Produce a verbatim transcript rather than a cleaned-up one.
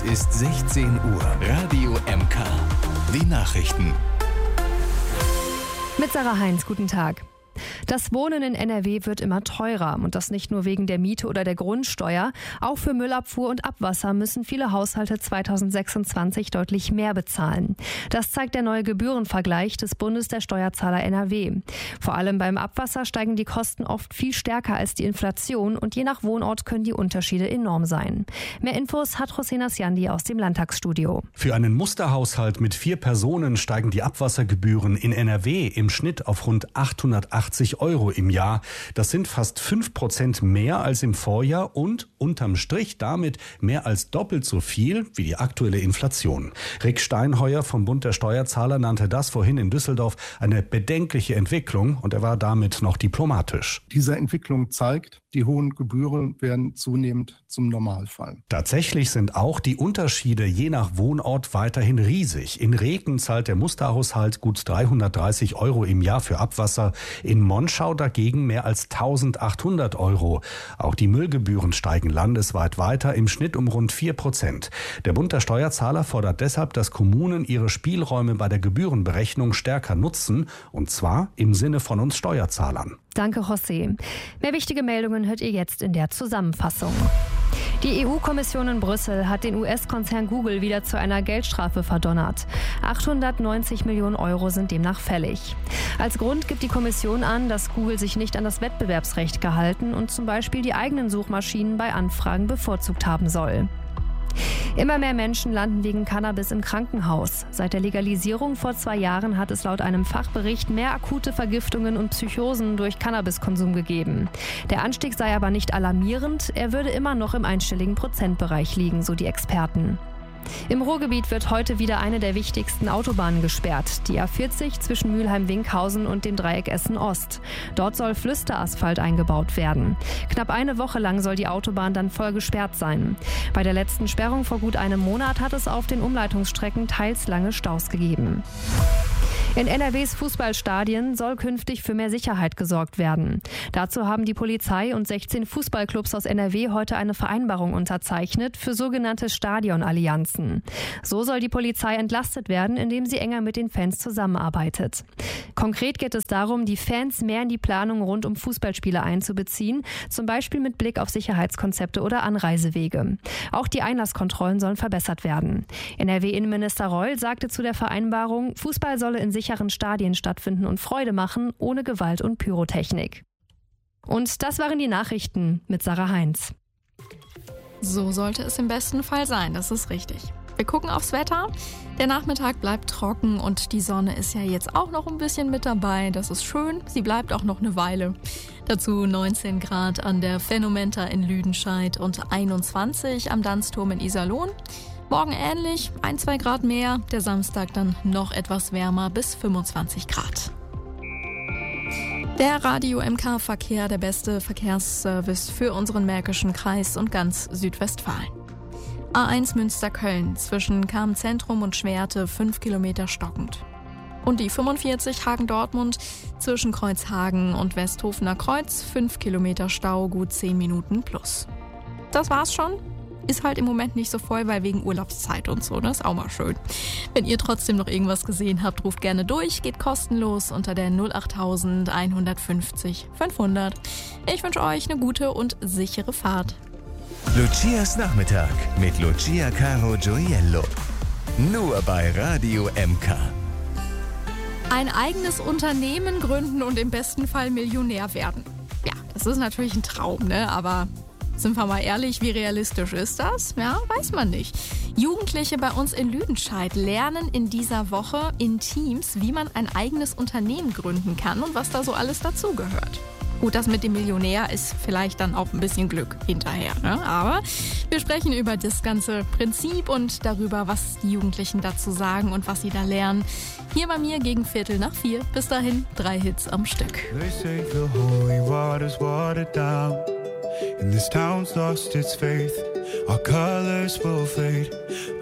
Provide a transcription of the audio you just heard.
Ist sechzehn Uhr. Radio M K. Die Nachrichten. Mit Sarah Heinz, guten Tag. Das Wohnen in N R W wird immer teurer und das nicht nur wegen der Miete oder der Grundsteuer. Auch für Müllabfuhr und Abwasser müssen viele Haushalte zweitausendsechsundzwanzig deutlich mehr bezahlen. Das zeigt der neue Gebührenvergleich des Bundes der Steuerzahler N R W. Vor allem beim Abwasser steigen die Kosten oft viel stärker als die Inflation und je nach Wohnort können die Unterschiede enorm sein. Mehr Infos hat Hossein Asjandi aus dem Landtagsstudio. Für einen Musterhaushalt mit vier Personen steigen die Abwassergebühren in N R W im Schnitt auf rund achthundertachtzig Euro im Jahr. Das sind fast fünf Prozent mehr als im Vorjahr und unterm Strich damit mehr als doppelt so viel wie die aktuelle Inflation. Rick Steinheuer vom Bund der Steuerzahler nannte das vorhin in Düsseldorf eine bedenkliche Entwicklung und er war damit noch diplomatisch. Diese Entwicklung zeigt, die hohen Gebühren werden zunehmend zum Normalfall. Tatsächlich sind auch die Unterschiede je nach Wohnort weiterhin riesig. In Reken zahlt der Musterhaushalt gut dreihundertdreißig Euro im Jahr für Abwasser, in Monschau dagegen mehr als eintausendachthundert Euro. Auch die Müllgebühren steigen landesweit weiter, im Schnitt um rund vier Prozent. Der Bund der Steuerzahler fordert deshalb, dass Kommunen ihre Spielräume bei der Gebührenberechnung stärker nutzen, und zwar im Sinne von uns Steuerzahlern. Danke, José. Mehr wichtige Meldungen hört ihr jetzt in der Zusammenfassung. Die E U-Kommission in Brüssel hat den U S-Konzern Google wieder zu einer Geldstrafe verdonnert. achthundertneunzig Millionen Euro sind demnach fällig. Als Grund gibt die Kommission an, dass Google sich nicht an das Wettbewerbsrecht gehalten und zum Beispiel die eigenen Suchmaschinen bei Anfragen bevorzugt haben soll. Immer mehr Menschen landen wegen Cannabis im Krankenhaus. Seit der Legalisierung vor zwei Jahren hat es laut einem Fachbericht mehr akute Vergiftungen und Psychosen durch Cannabiskonsum gegeben. Der Anstieg sei aber nicht alarmierend, er würde immer noch im einstelligen Prozentbereich liegen, so die Experten. Im Ruhrgebiet wird heute wieder eine der wichtigsten Autobahnen gesperrt, die A vierzig zwischen Mülheim-Winkhausen und dem Dreieck Essen-Ost. Dort soll Flüsterasphalt eingebaut werden. Knapp eine Woche lang soll die Autobahn dann voll gesperrt sein. Bei der letzten Sperrung vor gut einem Monat hat es auf den Umleitungsstrecken teils lange Staus gegeben. In N R Ws Fußballstadien soll künftig für mehr Sicherheit gesorgt werden. Dazu haben die Polizei und sechzehn Fußballclubs aus N R W heute eine Vereinbarung unterzeichnet für sogenannte Stadionallianzen. So soll die Polizei entlastet werden, indem sie enger mit den Fans zusammenarbeitet. Konkret geht es darum, die Fans mehr in die Planung rund um Fußballspiele einzubeziehen, zum Beispiel mit Blick auf Sicherheitskonzepte oder Anreisewege. Auch die Einlasskontrollen sollen verbessert werden. N R W-Innenminister Reul sagte zu der Vereinbarung, Fußball solle in sicheren Stadien stattfinden und Freude machen, ohne Gewalt und Pyrotechnik. Und das waren die Nachrichten mit Sarah Heinz. So sollte es im besten Fall sein, das ist richtig. Wir gucken aufs Wetter. Der Nachmittag bleibt trocken und die Sonne ist ja jetzt auch noch ein bisschen mit dabei. Das ist schön, sie bleibt auch noch eine Weile. Dazu neunzehn Grad an der Phänomenta in Lüdenscheid und einundzwanzig am Danzturm in Iserlohn. Morgen ähnlich, ein, zwei Grad mehr, der Samstag dann noch etwas wärmer bis fünfundzwanzig Grad. Der Radio M K-Verkehr, der beste Verkehrsservice für unseren Märkischen Kreis und ganz Südwestfalen. A eins Münster-Köln zwischen Cham-Zentrum und Schwerte fünf Kilometer stockend. Und die fünfundvierzig Hagen-Dortmund zwischen Kreuzhagen und Westhofener Kreuz fünf Kilometer Stau, gut zehn Minuten plus. Das war's schon. Ist halt im Moment nicht so voll, weil wegen Urlaubszeit und so, das ist auch mal schön. Wenn ihr trotzdem noch irgendwas gesehen habt, ruft gerne durch, geht kostenlos unter der null acht eins eins fünfzig fünfhundert. Ich wünsche euch eine gute und sichere Fahrt. Lucias Nachmittag mit Lucia Caro Gioiello. Nur bei Radio M K. Ein eigenes Unternehmen gründen und im besten Fall Millionär werden. Ja, das ist natürlich ein Traum, ne? Aber sind wir mal ehrlich, wie realistisch ist das? Ja, weiß man nicht. Jugendliche bei uns in Lüdenscheid lernen in dieser Woche in Teams, wie man ein eigenes Unternehmen gründen kann und was da so alles dazugehört. Gut, das mit dem Millionär ist vielleicht dann auch ein bisschen Glück hinterher, ne? Aber wir sprechen über das ganze Prinzip und darüber, was die Jugendlichen dazu sagen und was sie da lernen. Hier bei mir gegen Viertel nach vier. Bis dahin, drei Hits am Stück. They say the holy water's watered down, and this town's lost its faith. Our colors will fade.